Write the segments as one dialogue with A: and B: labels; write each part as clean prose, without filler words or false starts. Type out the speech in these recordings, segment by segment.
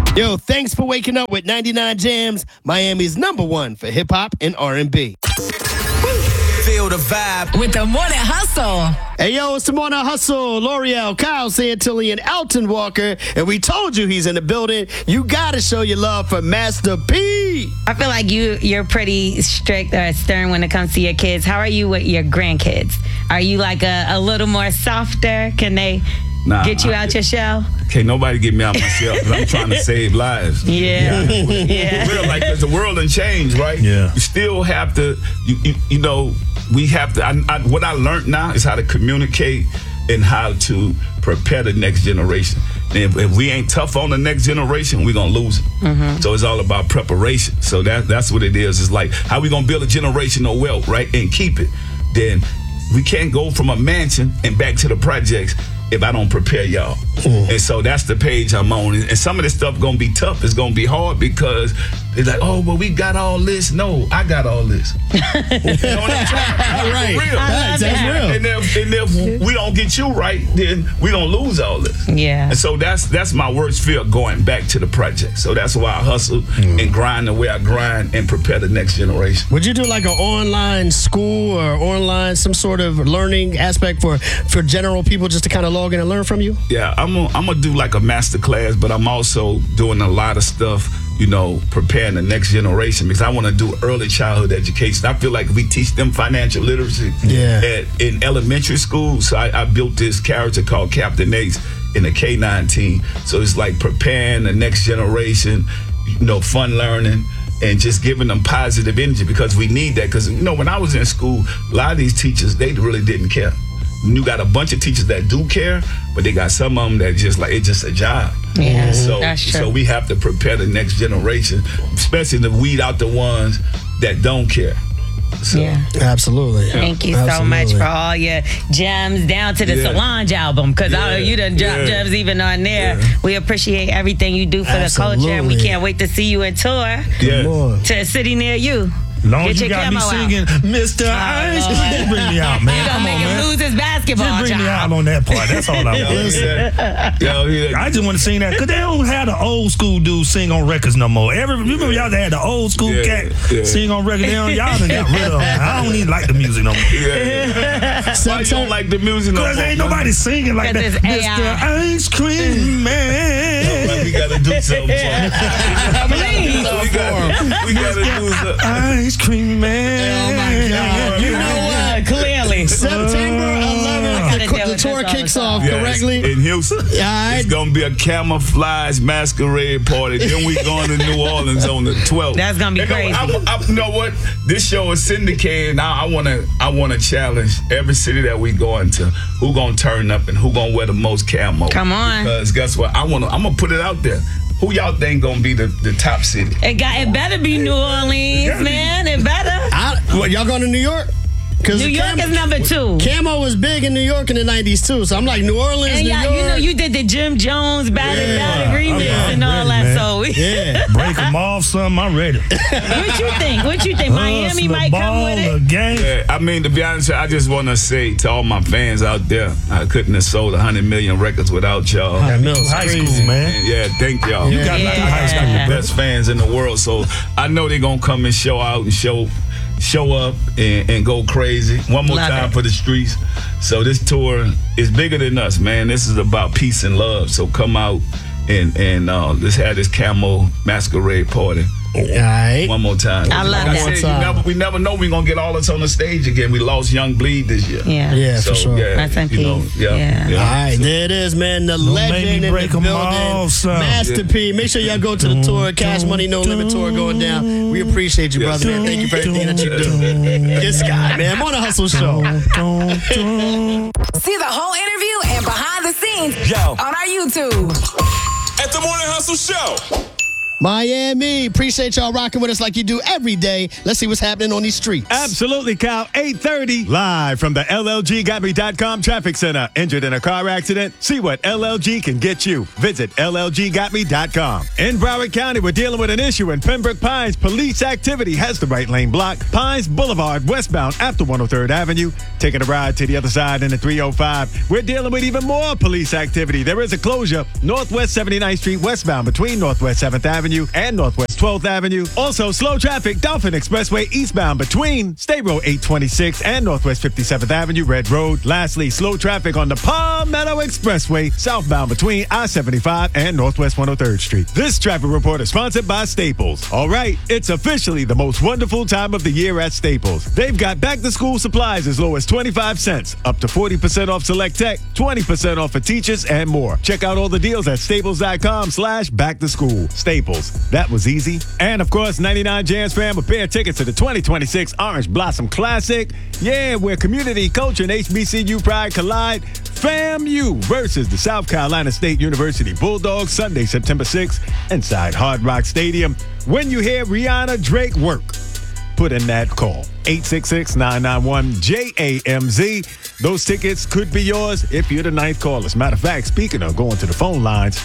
A: Yo, thanks for waking up with 99 Jams, Miami's #1 for hip hop and R&B.
B: Feel the vibe
C: with the Morning Hustle.
A: Hey, yo, it's the Morning Hustle. L'Oreal, Kyle Santilli, and Elton Walker. And we told you he's in the building. You got to show your love for Master P.
D: I feel like you're pretty strict or stern when it comes to your kids. How are you with your grandkids? Are you like a little more softer? Can they get you out your shell?
E: Can't nobody get me out myself because I'm trying to save lives.
D: Yeah. Yeah.
E: Real, like, because the world done changed, right?
F: Yeah.
E: You still have to, you know, we have to, what I learned now is how to communicate and how to prepare the next generation. And if we ain't tough on the next generation, we're going to lose it.
D: Mm-hmm.
E: So it's all about preparation. So that's what it is. It's like, how we going to build a generational wealth, right? And keep it. Then we can't go from a mansion and back to the projects if I don't prepare y'all. And so that's the page I'm on. And some of this stuff gonna be tough. It's gonna be hard because it's like, oh, well, we got all this. No, I got all this. You know what I'm saying?
A: All right.
E: Real.
A: That's real.
E: And if we don't get you right, then we gonna lose all this.
D: Yeah.
E: And so that's my worst fear, going back to the project. So that's why I hustle and grind the way I grind and prepare the next generation.
A: Would you do like an online school or online some sort of learning aspect for general people just to kind of log in and learn from you?
E: Yeah, I'm gonna do like a master class, but I'm also doing a lot of stuff, you know, preparing the next generation because I want to do early childhood education. I feel like if we teach them financial literacy in elementary school, so I built this character called Captain Ace in the K-9 team. So it's like preparing the next generation, you know, fun learning, and just giving them positive energy because we need that. Because, you know, when I was in school, a lot of these teachers, they really didn't care. You got a bunch of teachers that do care, but they got some of them that just like, it's just a job.
D: Yeah,
E: so,
D: that's true.
E: So we have to prepare the next generation, especially to weed out the ones that don't care. So,
D: yeah.
A: Absolutely.
D: Thank you so much for all your gems down to the Solange album because you done dropped gems even on there. Yeah. We appreciate everything you do for the culture and we can't wait to see you in tour to a city near you.
F: Long as you got me singing, Mr. Ice Cream, bring me out, man.
D: You're going to make him lose his basketball
F: job. Just bring me out on that part. That's all I want. I just want to sing that because they don't have the old school dudes sing on records no more. Remember y'all that had the old school cat sing on records? Y'all done got rid of them. I don't even like the music no more.
E: Why you don't like the music no more?
F: Because ain't nobody singing like that. Mr. Ice Cream Man.
E: We got to do something for him. We got to do something.
F: Ice Cream Man.
A: Oh my God.
D: You know what? Clearly.
A: September 11th, the tour kicks off correctly.
E: In Houston. It's going to be a camouflage masquerade party. Then we going to New Orleans on the 12th.
D: That's going to be crazy.
E: You know what? This show is syndicated. Now I want to challenge every city that we going to. Who going to turn up and who going to wear the most camo?
D: Come on.
E: Because guess what? I'm going to put it out there. Who y'all think gonna be the top city?
D: It better be New Orleans, man. It better.
A: Y'all going to New York?
D: New York is number 2.
A: Camo was big in New York in the 90s too, so I'm like New Orleans,
D: and
A: New York.
D: You know, you did the Jim Jones Battered remix and all that.
F: Man.
D: So
F: break them off, something. I'm ready.
D: What you think? Miami might come with it.
E: Yeah, I mean, to be honest, I just want to say to all my fans out there, I couldn't have sold 100 million records without y'all.
F: High school, man.
E: Yeah, thank y'all.
F: You got high school,
E: the best fans in the world. So I know they're gonna come and show out and show up and go crazy. One more time for the streets. So this tour is bigger than us, man. This is about peace and love. So come out and let's have this camo masquerade party.
A: All right.
E: One more time.
D: I love that.
E: We never know we're going to get all this on the stage again. We lost Young Bleed this year.
A: Yeah,
E: so,
A: for sure.
E: Yeah,
D: All
A: right, there it is, man. The legend in the building, Master P. Make sure y'all go to the tour. Cash Money No Limit tour going down. We appreciate you, brother, man. Thank you for everything that you do. This guy, man. Morning Hustle Show.
C: See the whole interview and behind the scenes on our YouTube.
G: At the Morning Hustle Show.
A: Miami. Appreciate y'all rocking with us like you do every day. Let's see what's happening on these streets.
G: Absolutely, Cal. 8:30. Live from the LLGGotMe.com Traffic Center. Injured in a car accident? See what LLG can get you. Visit LLGGotMe.com. In Broward County, we're dealing with an issue in Pembroke Pines. Police activity has the right lane blocked. Pines Boulevard, westbound after 103rd Avenue. Taking a ride to the other side in the 305. We're dealing with even more police activity. There is a closure. Northwest 79th Street westbound between Northwest 7th Avenue and Northwest 12th Avenue. Also, slow traffic, Dolphin Expressway eastbound between State Road 826 and Northwest 57th Avenue, Red Road. Lastly, slow traffic on the Palmetto Expressway southbound between I-75 and Northwest 103rd Street. This traffic report is sponsored by Staples. All right, it's officially the most wonderful time of the year at Staples. They've got back-to-school supplies as low as 25 cents, up to 40% off select tech, 20% off for teachers, and more. Check out all the deals at staples.com/back-to-school. Staples. That was easy. And, of course, 99 Jams fam with pair tickets to the 2026 Orange Blossom Classic. Yeah, where community, culture, and HBCU pride collide. FAMU versus the South Carolina State University Bulldogs, Sunday, September 6th, inside Hard Rock Stadium. When you hear Rihanna Drake work, put in that call. 866-991-JAMZ. Those tickets could be yours if you're the ninth caller. As a matter of fact, speaking of going to the phone lines.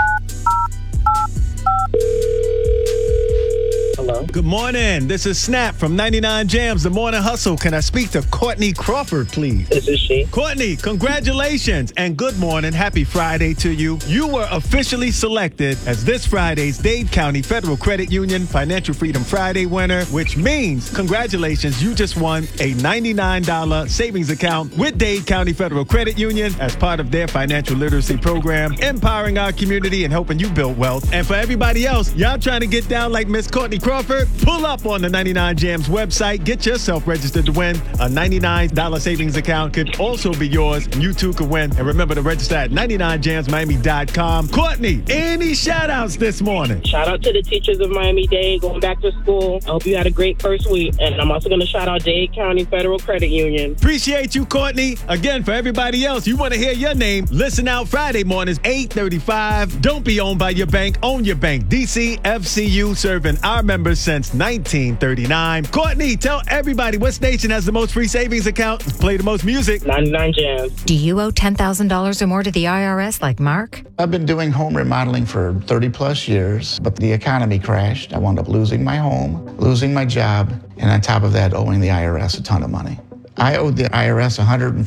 H: Hello.
G: Good morning. This is Snap from 99 Jams, The Morning Hustle. Can I speak to Courtney Crawford, please?
H: This is she.
G: Courtney, congratulations and good morning. Happy Friday to you. You were officially selected as this Friday's Dade County Federal Credit Union Financial Freedom Friday winner, which means, congratulations, you just won a $99 savings account with Dade County Federal Credit Union as part of their financial literacy program, empowering our community and helping you build wealth. And for everybody else, y'all trying to get down like Miss Courtney Crawford, pull up on the 99 Jams website. Get yourself registered to win. A $99 savings account could also be yours. You too could win. And remember to register at 99jamsmiami.com. Courtney, any shout outs this morning?
H: Shout out to the teachers of Miami-Dade going back to school. I hope you had a great first week. And I'm also going to shout out Dade County Federal Credit Union.
G: Appreciate you, Courtney. Again, for everybody else, you want to hear your name, listen out Friday mornings, 8:35. Don't be owned by your bank. Own your bank. DCFCU, serving our members since 1939. Courtney, tell everybody what station has the most free savings account. Play the most music.
H: 99 Jams.
I: Do you owe $10,000 or more to the IRS like Mark?
J: I've been doing home remodeling for 30 plus years, but the economy crashed. I wound up losing my home, losing my job, and on top of that, owing the IRS a ton of money. I owed the IRS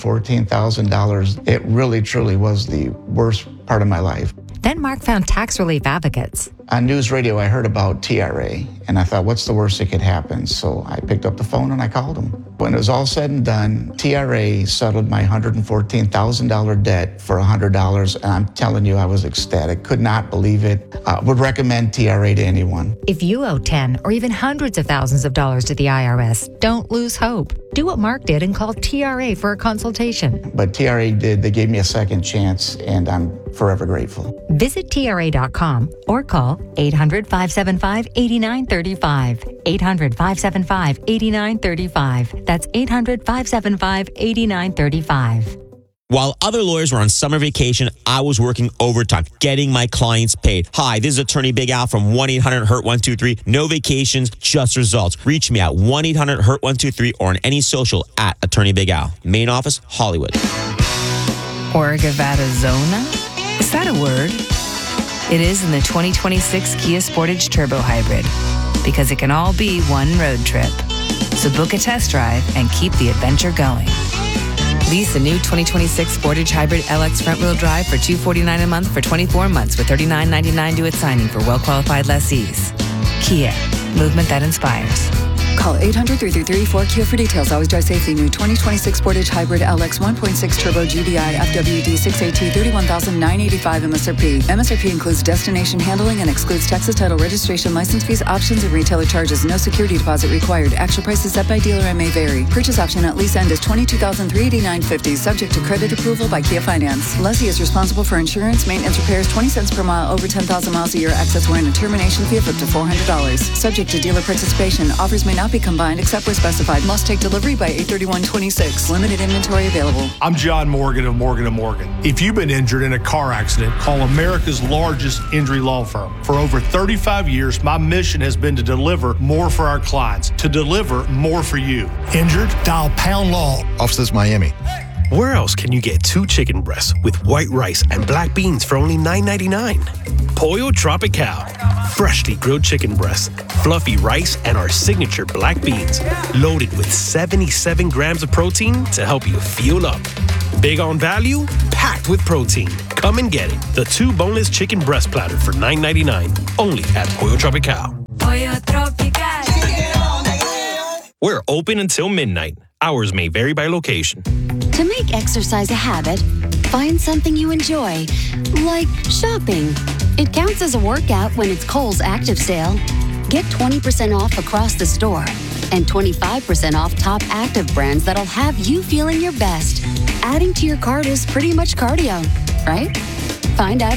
J: $114,000. It really, truly was the worst part of my life.
I: Then Mark found tax relief advocates.
J: On news radio, I heard about TRA, and I thought, what's the worst that could happen? So I picked up the phone and I called them. When it was all said and done, TRA settled my $114,000 debt for $100, and I'm telling you, I was ecstatic. Could not believe it. Would recommend TRA to anyone.
I: If you owe 10 or even hundreds of thousands of dollars to the IRS, don't lose hope. Do what Mark did and call TRA for a consultation.
J: But TRA did. They gave me a second chance, and I'm forever grateful.
I: Visit TRA.com or call 800-575-8935. 800-575-8935. That's 800-575-8935.
K: While other lawyers were on summer vacation, I was working overtime, getting my clients paid. Hi, this is Attorney Big Al from 1-800-HURT-123. No vacations, just results. Reach me at 1-800-HURT-123 or on any social at Attorney Big Al. Main office, Hollywood.
L: Orgavattazona? Is that a word? It is in the 2026 Kia Sportage Turbo Hybrid, because it can all be one road trip. So book a test drive and keep the adventure going. Lease the new 2026 Sportage Hybrid LX front-wheel drive for $249 a month for 24 months with $39.99 due at signing for well-qualified lessees. Kia, movement that inspires.
M: Call 800-333-4KIA for details. Always drive safely. New 2026 Sportage Hybrid LX 1.6 Turbo GDI FWD 6AT 31,985 MSRP. MSRP includes destination handling and excludes Texas title registration, license fees, options, and retailer charges. No security deposit required. Actual prices set by dealer and may vary. Purchase option at lease end is $22,389.50. Subject to credit approval by Kia Finance. Lessee is responsible for insurance, maintenance, repairs, 20 cents per mile over 10,000 miles a year. Excess warranty and termination fee of up to $400. Subject to dealer participation. Offers may not cannot be combined except where specified. Must take delivery by 8/31/26. Limited inventory available.
N: I'm John Morgan of Morgan & Morgan. If you've been injured in a car accident, call America's largest injury law firm. For over 35 years, my mission has been to deliver more for our clients, to deliver more for you. Injured? Dial Pound Law.
O: Offices Miami. Where else can you get 2 chicken breasts with white rice and black beans for only $9.99? Pollo Tropical. Freshly grilled chicken breasts, fluffy rice, and our signature black beans. Loaded with 77 grams of protein to help you fuel up. Big on value, packed with protein. Come and get it. The 2 boneless chicken breast platter for $9.99. Only at Pollo Tropical.
L: Pollo Tropical.
O: We're open until midnight. Hours may vary by location.
P: To make exercise a habit, find something you enjoy, like shopping. It counts as a workout when it's Kohl's Active Sale. Get 20% off across the store and 25% off top active brands that'll have you feeling your best. Adding to your cart is pretty much cardio, right? Find out